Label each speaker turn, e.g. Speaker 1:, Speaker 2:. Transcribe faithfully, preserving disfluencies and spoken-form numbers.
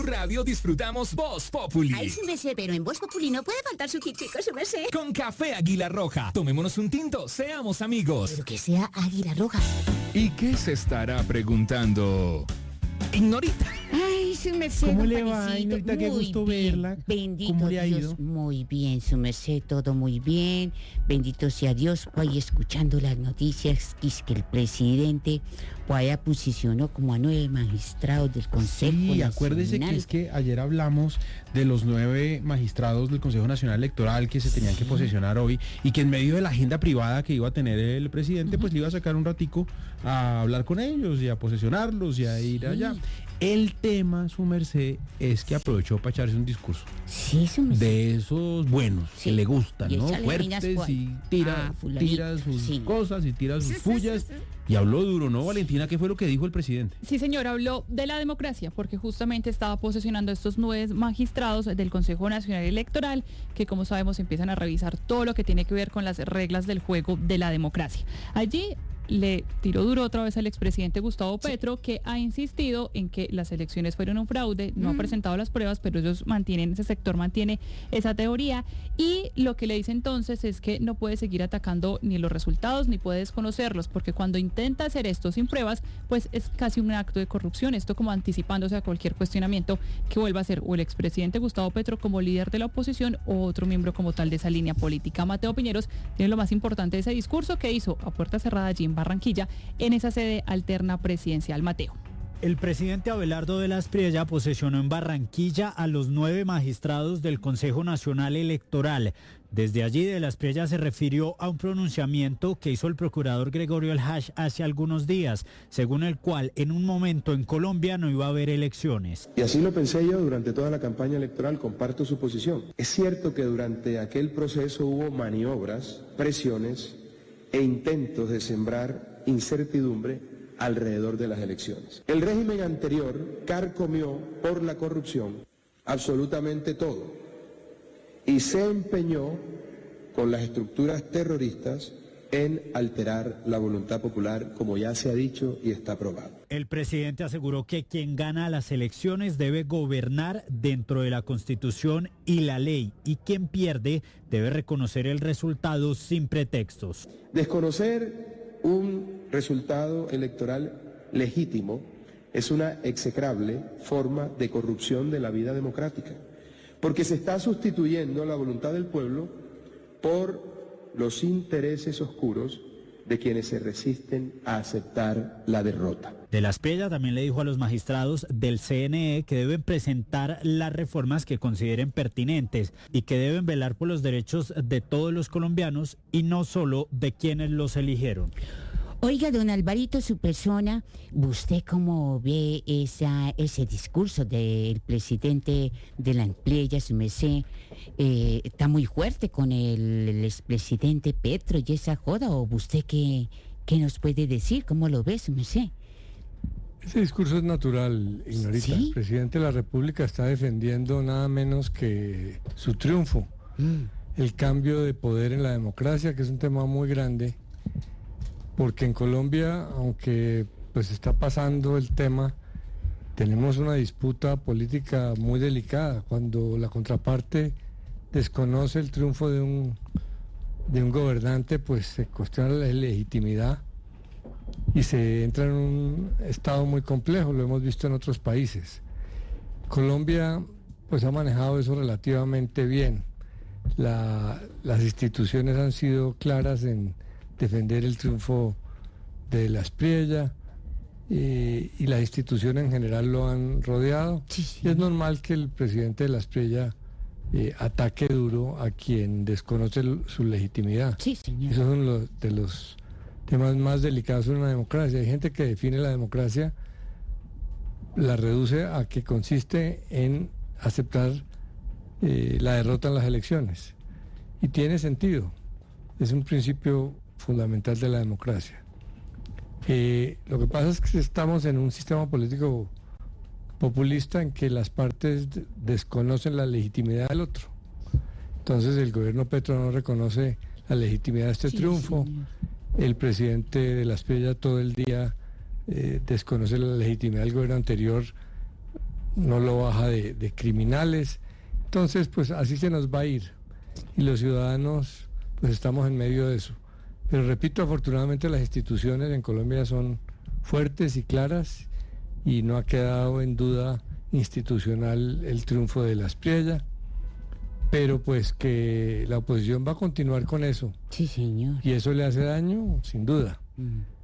Speaker 1: Radio disfrutamos Voz Populi.
Speaker 2: Ay, su merced, pero en Voz Populi no puede faltar su tintico, su merced.
Speaker 1: Con café Águila Roja. Tomémonos un tinto, seamos amigos.
Speaker 2: Pero que sea Águila Roja.
Speaker 1: ¿Y qué se estará preguntando Ignorita?
Speaker 2: Ay, su merced.
Speaker 3: ¿Cómo le va, Ignorita? Qué gusto
Speaker 2: bien.
Speaker 3: verla.
Speaker 2: Bendito
Speaker 3: ¿Cómo le ha
Speaker 2: Dios,
Speaker 3: ido?
Speaker 2: muy bien, su merced, todo muy bien. Bendito sea Dios, pues ahí escuchando las noticias, que es que el presidente pues allá posicionó como a nueve magistrados del Consejo
Speaker 3: Sí,
Speaker 2: Nacional.
Speaker 3: acuérdese que es que ayer hablamos de los nueve magistrados del Consejo Nacional Electoral que se tenían
Speaker 2: Sí.
Speaker 3: que posesionar hoy y que en medio de la agenda privada que iba a tener el presidente, uh-huh, pues le iba a sacar un ratico a hablar con ellos y a posesionarlos y a ir
Speaker 2: Sí.
Speaker 3: allá. El tema, su merced, es que aprovechó para echarse un discurso.
Speaker 2: Sí, su merced.
Speaker 3: De esos buenos,
Speaker 2: Sí.
Speaker 3: que le gustan,
Speaker 2: Y
Speaker 3: ¿no?
Speaker 2: échale
Speaker 3: Fuertes
Speaker 2: leñas,
Speaker 3: y tira,
Speaker 2: ah, fulanito,
Speaker 3: tira sus
Speaker 2: sí.
Speaker 3: cosas y tira sus
Speaker 2: Sí, sí,
Speaker 3: fullas.
Speaker 2: sí, sí.
Speaker 3: Y habló duro, ¿no, Valentina? ¿Qué fue lo que dijo el presidente?
Speaker 4: Sí, señor, habló de la democracia, porque justamente estaba posesionando a estos nueve magistrados del Consejo Nacional Electoral, que como sabemos empiezan a revisar todo lo que tiene que ver con las reglas del juego de la democracia. Allí le tiró duro otra vez al expresidente Gustavo Petro, que ha insistido en que las elecciones fueron un fraude, no mm. ha presentado las pruebas, pero ellos mantienen, ese sector mantiene esa teoría, y lo que le dice entonces es que no puede seguir atacando ni los resultados ni puede desconocerlos, porque cuando intenta hacer esto sin pruebas, pues es casi un acto de corrupción, esto como anticipándose a cualquier cuestionamiento que vuelva a ser o el expresidente Gustavo Petro como líder de la oposición o otro miembro como tal de esa línea política. Mateo Piñeros tiene lo más importante de ese discurso que hizo a puerta cerrada allí en Barranquilla, en esa sede alterna presidencial. Mateo.
Speaker 5: El presidente Abelardo de la Espriella posesionó en Barranquilla a los nueve magistrados del Consejo Nacional Electoral. Desde allí de la Espriella se refirió a un pronunciamiento que hizo el procurador Gregorio El Hash hace algunos días, según el cual en un momento en Colombia no iba a haber elecciones.
Speaker 6: Y así lo pensé yo durante toda la campaña electoral, comparto su posición. Es cierto que durante aquel proceso hubo maniobras, presiones e intentos de sembrar incertidumbre alrededor de las elecciones. El régimen anterior carcomió por la corrupción absolutamente todo y se empeñó con las estructuras terroristas en alterar la voluntad popular, como ya se ha dicho y está aprobado.
Speaker 5: El presidente aseguró que quien gana las elecciones debe gobernar dentro de la Constitución y la ley, y quien pierde debe reconocer el resultado sin pretextos.
Speaker 6: Desconocer un resultado electoral legítimo es una execrable forma de corrupción de la vida democrática, porque se está sustituyendo la voluntad del pueblo por los intereses oscuros de quienes se resisten a aceptar la derrota.
Speaker 5: De la Espriella también le dijo a los magistrados del C N E que deben presentar las reformas que consideren pertinentes y que deben velar por los derechos de todos los colombianos y no solo de quienes los eligieron.
Speaker 2: Oiga, don Alvarito, su persona, ¿usted cómo ve esa, ese discurso del presidente de la Espriella, su merced? Eh, ¿Está muy fuerte con el, el expresidente Petro y esa joda? ¿O usted qué, qué nos puede decir? ¿Cómo lo ve, su merced?
Speaker 7: Ese discurso es natural, Ignorita. ¿Sí? El presidente de la República está defendiendo nada menos que su triunfo, mm. el cambio de poder en la democracia, que es un tema muy grande. Porque en Colombia, aunque pues está pasando el tema, tenemos una disputa política muy delicada. Cuando la contraparte desconoce el triunfo de un, de un gobernante, pues se cuestiona la legitimidad y se entra en un estado muy complejo, lo hemos visto en otros países. Colombia pues ha manejado eso relativamente bien. La, las instituciones han sido claras en defender el triunfo de la Espriella y, y las instituciones en general lo han rodeado. Sí, sí. Y es normal que el presidente de la Espriella eh, ataque duro a quien desconoce l- su legitimidad.
Speaker 2: Sí, señor.
Speaker 7: Esos son los, de los temas más delicados en una democracia. Hay gente que define la democracia, la reduce a que consiste en aceptar eh, la derrota en las elecciones. Y tiene sentido. Es un principio fundamental de la democracia. Eh, lo que pasa es que estamos en un sistema político populista en que las partes d- desconocen la legitimidad del otro. Entonces el gobierno Petro no reconoce la legitimidad de este sí, triunfo. Señor. El presidente de la Espriella todo el día eh, desconoce la legitimidad del gobierno anterior, no lo baja de, de criminales. Entonces, pues así se nos va a ir. Y los ciudadanos, pues estamos en medio de eso. Pero repito, afortunadamente las instituciones en Colombia son fuertes y claras y no ha quedado en duda institucional el triunfo de Las Priella. Pero pues que la oposición va a continuar con eso.
Speaker 2: Sí, señor.
Speaker 7: Y eso le hace daño, sin duda.
Speaker 2: Mm.